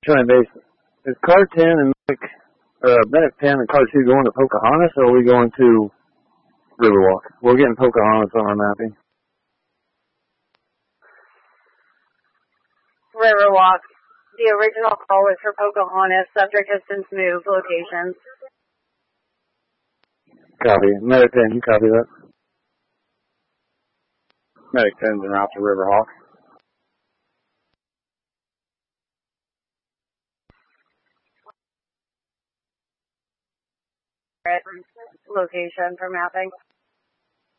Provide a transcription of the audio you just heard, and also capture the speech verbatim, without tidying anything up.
Trying base. Is car ten and Medic, uh, Medic ten and car two going to Pocahontas, or are we going to Riverwalk? We're getting Pocahontas on our mapping. Riverwalk. The original call was for Pocahontas. Subject has since moved locations. Copy. Medic ten, you copy that? Medic ten's en route to Riverhawk. Location for mapping.